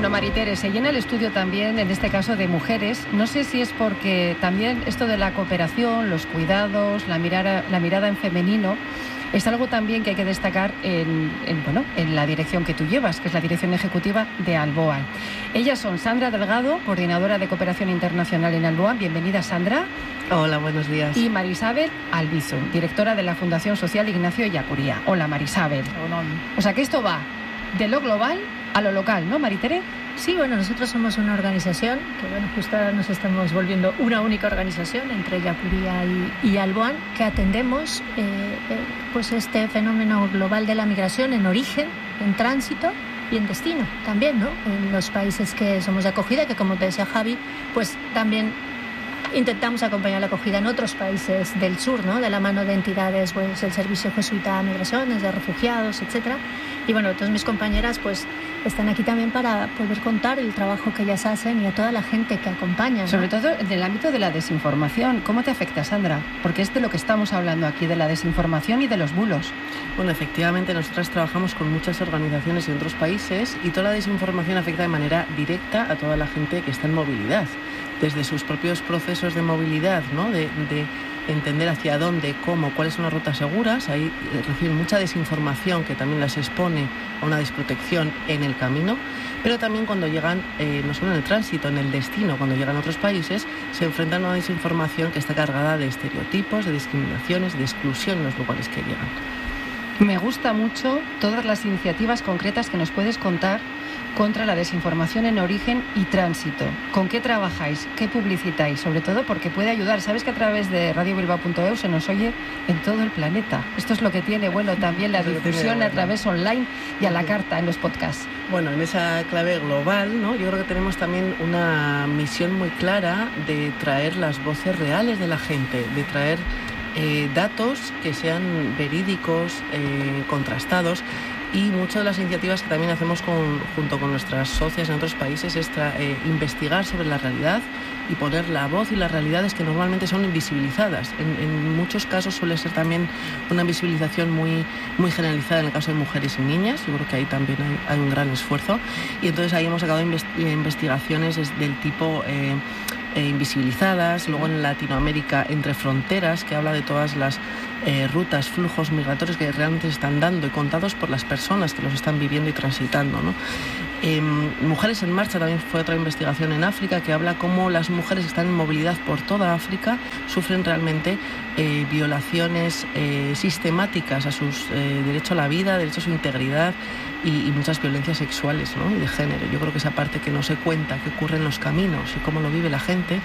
Bueno, Maritere, se llena el estudio también, en este caso, de mujeres. No sé si es porque también esto de la cooperación, los cuidados, la mirada en femenino, es algo también que hay que destacar en la dirección que tú llevas, que es la dirección ejecutiva de Alboan. Ellas son Sandra Delgado, coordinadora de cooperación internacional en Alboan. Bienvenida, Sandra. Hola, buenos días. Y Marisabel Albizu, directora de la Fundación Social Ignacio Ellacuría. Hola, Marisabel. Hola. O sea que esto va de lo global a lo local, ¿no, Maritere? Sí, bueno, nosotros somos una organización que, justo ahora nos estamos volviendo una única organización entre Ellacuría y Alboan, que atendemos pues este fenómeno global de la migración en origen, en tránsito y en destino también, ¿no? En los países que somos de acogida, que como te decía Javi, pues también intentamos acompañar la acogida en otros países del sur, ¿no? De la mano de entidades, pues el Servicio Jesuita de Migraciones, de refugiados, etcétera. Y bueno, todas mis compañeras pues están aquí también para poder contar el trabajo que ellas hacen y a toda la gente que acompaña, ¿no? Sobre todo en el ámbito de la desinformación. ¿Cómo te afecta, Sandra? Porque es de lo que estamos hablando aquí, de la desinformación y de los bulos. Bueno, efectivamente, nosotras trabajamos con muchas organizaciones en otros países y toda la desinformación afecta de manera directa a toda la gente que está en movilidad. Desde sus propios procesos de movilidad, ¿no? De entender hacia dónde, cómo, cuáles son las rutas seguras. Ahí reciben mucha desinformación que también las expone a una desprotección en el camino, pero también cuando llegan, no solo en el tránsito, en el destino, cuando llegan a otros países, se enfrentan a una desinformación que está cargada de estereotipos, de discriminaciones, de exclusión en los lugares que llegan. Me gusta mucho todas las iniciativas concretas que nos puedes contar contra la desinformación en origen y tránsito. ¿Con qué trabajáis? ¿Qué publicitáis? Sobre todo porque puede ayudar. Sabes que a través de radiobilbao.eu se nos oye en todo el planeta. Esto es lo que tiene bueno también la difusión a través online y a la carta en los podcasts. Bueno, en esa clave global, ¿no? Yo creo que tenemos también una misión muy clara de traer las voces reales de la gente, de traer datos que sean verídicos, contrastados. Y muchas de las iniciativas que también hacemos junto con nuestras socias en otros países es investigar sobre la realidad y poner la voz y las realidades que normalmente son invisibilizadas. En muchos casos suele ser también una invisibilización muy, muy generalizada en el caso de mujeres y niñas. Yo creo que ahí también hay un gran esfuerzo. Y entonces ahí hemos sacado investigaciones del tipo invisibilizadas, luego en Latinoamérica Entre Fronteras, que habla de todas las rutas, flujos migratorios que realmente se están dando y contados por las personas que los están viviendo y transitando, ¿no? Mujeres en Marcha también fue otra investigación en África que habla cómo las mujeres que están en movilidad por toda África sufren realmente violaciones sistemáticas a sus derecho a la vida, derecho a su integridad y muchas violencias sexuales, ¿no? Y de género. Yo creo que esa parte que no se cuenta, que ocurre en los caminos y cómo lo vive la gente,